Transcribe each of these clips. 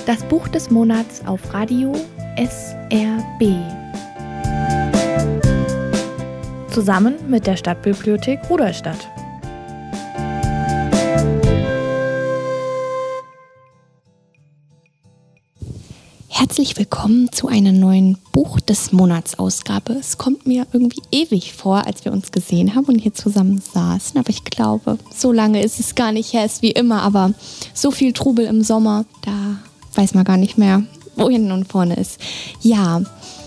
Das Buch des Monats auf Radio SRB. Zusammen mit der Stadtbibliothek Rudolstadt. Herzlich willkommen zu einer neuen Buch des Monats Ausgabe. Es kommt mir irgendwie ewig vor, als wir uns gesehen haben und hier zusammen saßen. Aber ich glaube, so lange ist es gar nicht her, ist wie immer. Aber so viel Trubel im Sommer, da weiß man gar nicht mehr, wo hinten und vorne ist. Ja,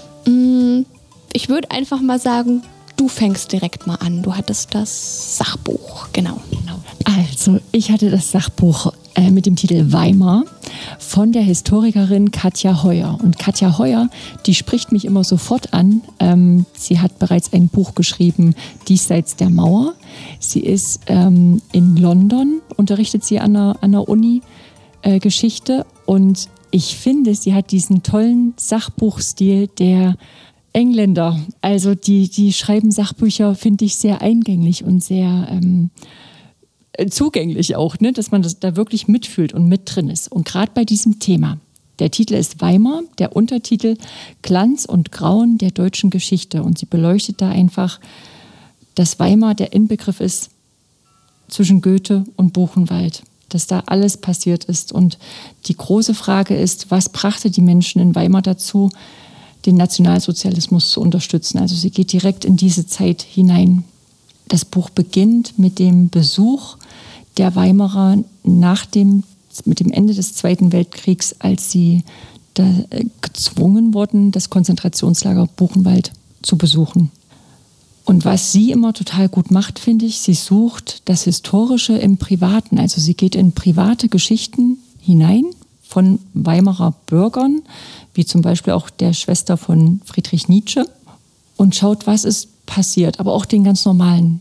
ich würde einfach mal sagen, du fängst direkt mal an. Du hattest das Sachbuch, genau. Also, ich hatte das Sachbuch mit dem Titel Weimar von der Historikerin Katja Heuer. Und Katja Heuer, die spricht mich immer sofort an. Sie hat bereits ein Buch geschrieben, Diesseits der Mauer. Sie ist in London, unterrichtet sie an der Uni Geschichte. Und ich finde, sie hat diesen tollen Sachbuchstil der Engländer. Also die schreiben Sachbücher, finde ich, sehr eingänglich und sehr zugänglich auch, ne? Dass man das da wirklich mitfühlt und mit drin ist. Und gerade bei diesem Thema. Der Titel ist Weimar, der Untertitel Glanz und Grauen der deutschen Geschichte. Und sie beleuchtet da einfach, dass Weimar der Inbegriff ist zwischen Goethe und Buchenwald. Dass da alles passiert ist. Und die große Frage ist, was brachte die Menschen in Weimar dazu, den Nationalsozialismus zu unterstützen? Also sie geht direkt in diese Zeit hinein. Das Buch beginnt mit dem Besuch der Weimarer mit dem Ende des Zweiten Weltkriegs, als sie gezwungen wurden, das Konzentrationslager Buchenwald zu besuchen. Und was sie immer total gut macht, finde ich, sie sucht das Historische im Privaten. Also sie geht in private Geschichten hinein von Weimarer Bürgern, wie zum Beispiel auch der Schwester von Friedrich Nietzsche, und schaut, was ist passiert. Aber auch den ganz normalen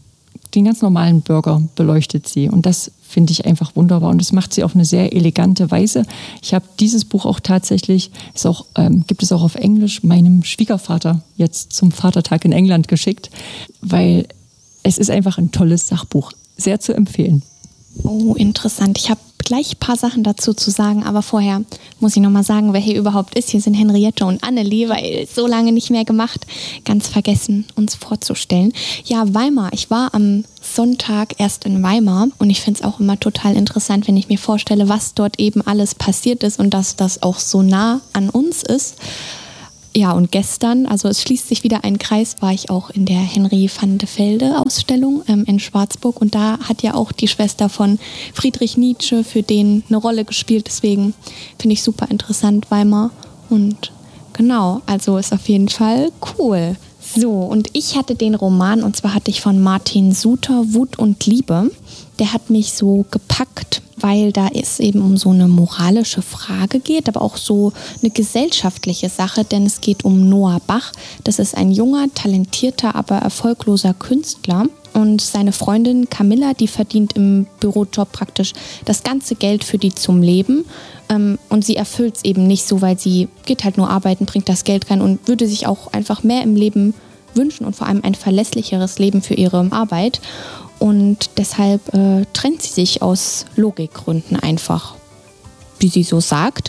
Bürger beleuchtet sie. Und das finde ich einfach wunderbar. Und das macht sie auf eine sehr elegante Weise. Ich habe dieses Buch auch tatsächlich, gibt es auch auf Englisch, meinem Schwiegervater jetzt zum Vatertag in England geschickt, weil es ist einfach ein tolles Sachbuch. Sehr zu empfehlen. Oh, interessant. Ich habe gleich ein paar Sachen dazu zu sagen, aber vorher muss ich nochmal sagen, wer hier überhaupt ist. Hier sind Henriette und Annelie, weil so lange nicht mehr gemacht. Ganz vergessen, uns vorzustellen. Ja, Weimar. Ich war am Sonntag erst in Weimar und ich finde es auch immer total interessant, wenn ich mir vorstelle, was dort eben alles passiert ist und dass das auch so nah an uns ist. Ja, und gestern, also es schließt sich wieder ein Kreis, war ich auch in der Henry van de Velde Ausstellung in Schwarzburg. Und da hat ja auch die Schwester von Friedrich Nietzsche für den eine Rolle gespielt. Deswegen finde ich super interessant, Weimar. Und genau, also ist auf jeden Fall cool. So, und ich hatte den Roman, und zwar hatte ich von Martin Suter, Wut und Liebe. Der hat mich so gepackt, weil da es eben um so eine moralische Frage geht, aber auch so eine gesellschaftliche Sache, denn es geht um Noah Bach. Das ist ein junger, talentierter, aber erfolgloser Künstler. Und seine Freundin Camilla, die verdient im Bürojob praktisch das ganze Geld für die zum Leben. Und sie erfüllt es eben nicht so, weil sie geht halt nur arbeiten, bringt das Geld rein und würde sich auch einfach mehr im Leben wünschen und vor allem ein verlässlicheres Leben für ihre Arbeit. Und deshalb trennt sie sich aus Logikgründen einfach, wie sie so sagt.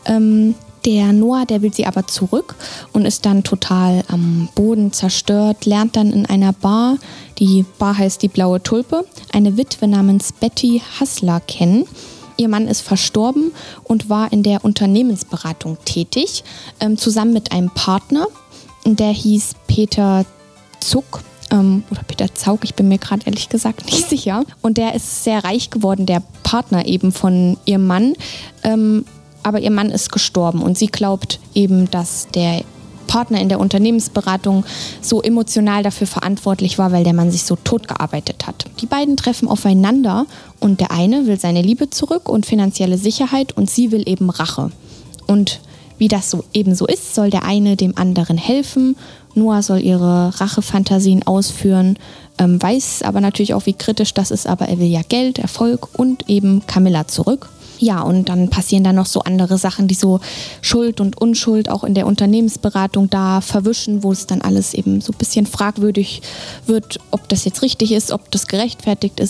Der Noah, der will sie aber zurück und ist dann total am Boden zerstört, lernt dann in einer Bar, die Bar heißt die Blaue Tulpe, eine Witwe namens Betty Hassler kennen. Ihr Mann ist verstorben und war in der Unternehmensberatung tätig, zusammen mit einem Partner, der hieß Peter Zuck. Oder Peter Zaug, ich bin mir gerade ehrlich gesagt nicht sicher. Und der ist sehr reich geworden, der Partner eben von ihrem Mann. Aber ihr Mann ist gestorben und sie glaubt eben, dass der Partner in der Unternehmensberatung so emotional dafür verantwortlich war, weil der Mann sich so tot gearbeitet hat. Die beiden treffen aufeinander und der eine will seine Liebe zurück und finanzielle Sicherheit und sie will eben Rache. Und wie das so eben so ist, soll der eine dem anderen helfen. Noah soll ihre Rachefantasien ausführen, weiß aber natürlich auch, wie kritisch das ist, aber er will ja Geld, Erfolg und eben Camilla zurück. Ja, und dann passieren da noch so andere Sachen, die so Schuld und Unschuld auch in der Unternehmensberatung da verwischen, wo es dann alles eben so ein bisschen fragwürdig wird, ob das jetzt richtig ist, ob das gerechtfertigt ist.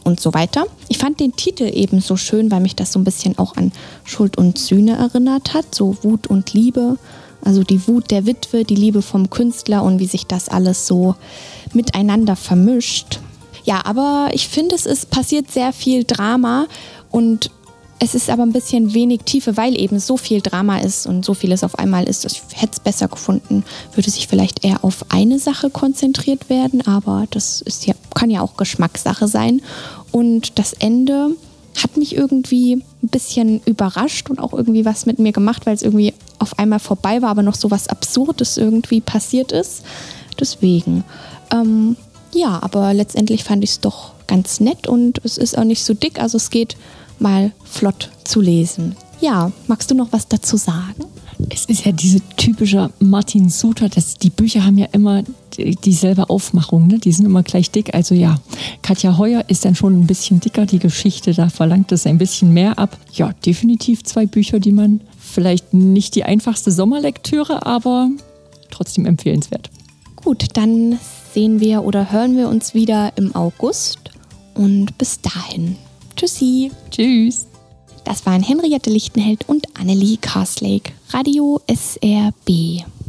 und so weiter. Ich fand den Titel eben so schön, weil mich das so ein bisschen auch an Schuld und Sühne erinnert hat, so Wut und Liebe. Also die Wut der Witwe, die Liebe vom Künstler und wie sich das alles so miteinander vermischt. Ja, aber ich finde, es passiert sehr viel Drama und es ist aber ein bisschen wenig Tiefe, weil eben so viel Drama ist und so vieles auf einmal ist. Ich hätte es besser gefunden, würde sich vielleicht eher auf eine Sache konzentriert werden, aber das ist ja, kann ja auch Geschmackssache sein. Und das Ende hat mich irgendwie ein bisschen überrascht und auch irgendwie was mit mir gemacht, weil es irgendwie auf einmal vorbei war, aber noch so was Absurdes irgendwie passiert ist. Deswegen, ja, aber letztendlich fand ich es doch ganz nett und es ist auch nicht so dick, also es geht mal flott zu lesen. Ja, magst du noch was dazu sagen? Es ist ja diese typische Martin Suter, die Bücher haben ja immer dieselbe Aufmachung, ne? Die sind immer gleich dick. Also ja, Katja Heuer ist dann schon ein bisschen dicker, die Geschichte, da verlangt es ein bisschen mehr ab. Ja, definitiv 2 Bücher, die man vielleicht nicht die einfachste Sommerlektüre, aber trotzdem empfehlenswert. Gut, dann sehen wir oder hören wir uns wieder im August und bis dahin. Tschüssi. Tschüss. Das waren Henriette Lichtenheld und Annelie Karslake. Radio SRB.